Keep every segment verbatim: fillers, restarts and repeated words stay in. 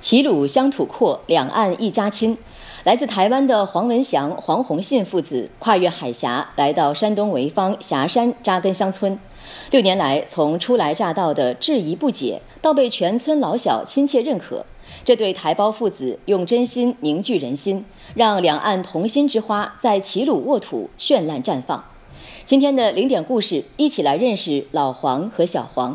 齐鲁乡土阔，两岸一家亲。来自台湾的黄文祥、黄宏信父子跨越海峡，来到山东潍坊峡山扎根乡村。六年来，从初来乍到的质疑不解，到被全村老小亲切认可，这对台胞父子用真心凝聚人心，让两岸同心之花在齐鲁沃土绚烂绽放。今天的零点故事，一起来认识老黄和小黄。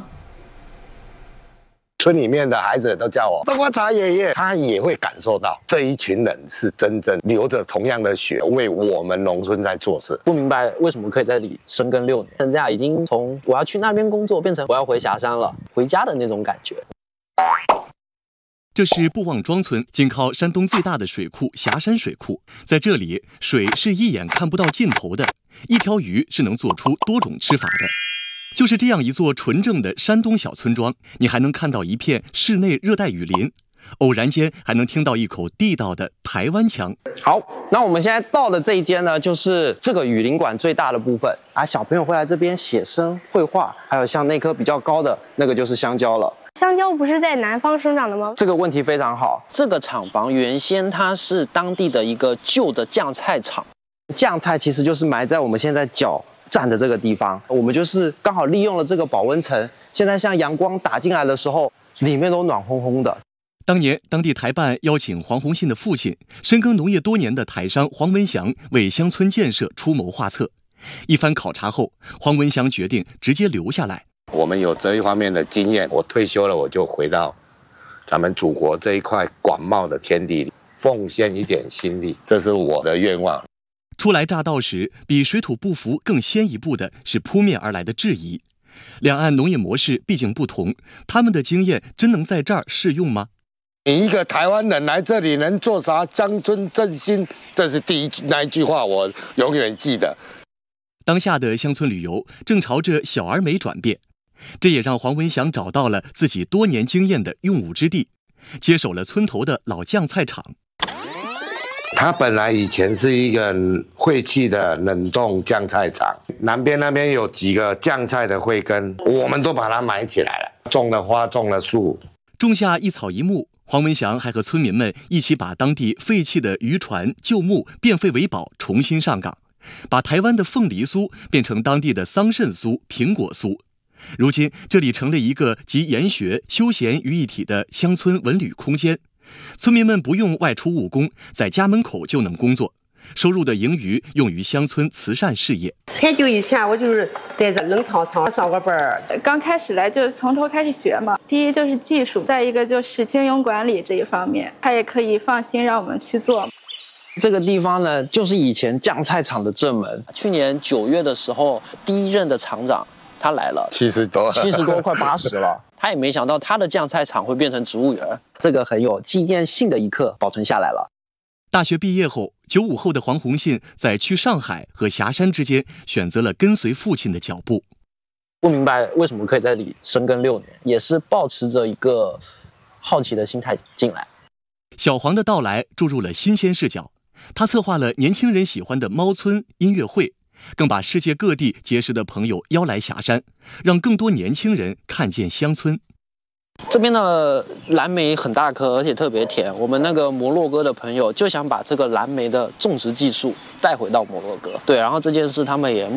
村里面的孩子都叫我冬瓜茶爷爷，他也会感受到这一群人是真正流着同样的血，为我们农村在做事。 不明白为什么可以在这里深耕六年，现在已经从我要去那边工作，变成我要回霞山了，回家的那种感觉。 这是布望庄村，紧靠山东最大的水库霞山水库。在这里，水是一眼看不到尽头的，一条鱼是能做出多种吃法的。就是这样一座纯正的山东小村庄，你还能看到一片室内热带雨林，偶然间还能听到一口地道的台湾腔。 好，那我们现在到的这一间呢，就是这个雨林馆最大的部分啊，小朋友会来这边写生、绘画，还有像那棵比较高的那个就是香蕉了。 香蕉不是在南方生长的吗？ 这个问题非常好。这个厂房原先它是当地的一个旧的酱菜厂，酱菜其实就是埋在我们现在脚站的这个地方，我们就是刚好利用了这个保温层，现在像阳光打进来的时候，里面都暖烘烘的。 当年当地台办邀请黄宏信的父亲，深耕农业多年的台商黄文祥为乡村建设出谋划策。一番考察后，黄文祥决定直接留下来。 我们有这一方面的经验，我退休了，我就回到咱们祖国这一块广袤的天地里，奉献一点心力，这是我的愿望。 初来乍到时，比水土不服更先一步的是扑面而来的质疑。两岸农业模式毕竟不同，他们的经验真能在这儿适用吗？ 你一个台湾人来这里能做啥？乡村振兴，这是第一那一句话，我永远记得。 当下的乡村旅游正朝着小而美转变，这也让黄文祥找到了自己多年经验的用武之地，接手了村头的老酱菜厂。 它本来以前是一个废弃的冷冻酱菜厂，南边那边有几个酱菜的慧根，我们都把它埋起来了，种了花，种了树， 种下一草一木。黄文祥还和村民们一起把当地废弃的渔船旧木变废为宝，重新上岗，把台湾的凤梨酥变成当地的桑葚酥、苹果酥。如今这里成了一个集研学、休闲于一体的乡村文旅空间。村民们不用外出务工，在家门口就能工作，收入的盈余用于乡村慈善事业。 很久以前我就是在这冷汤厂上过班儿， 刚开始来就从头开始学嘛。第一就是技术，再一个就是经营管理这一方面，他也可以放心让我们去做。 这个地方呢，就是以前酱菜厂的正门。去年九月的时候，第一任的厂长他来了， 七十多， 七十多，快八十了。他也没想到他的酱菜厂会变成植物园，这个很有纪念性的一刻保存下来了。 大学毕业后，九五后的黄宏信在去上海和霞山之间选择了跟随父亲的脚步。 不明白为什么可以在这里深耕六年，也是抱持着一个好奇的心态进来。 小黄的到来注入了新鲜视角，他策划了年轻人喜欢的猫村音乐会，更把世界各地结识的朋友邀来霞山，让更多年轻人看见乡村。 这边的蓝莓很大颗，而且特别甜。我们那个摩洛哥的朋友就想把这个蓝莓的种植技术带回到摩洛哥。对，然后这件事他们也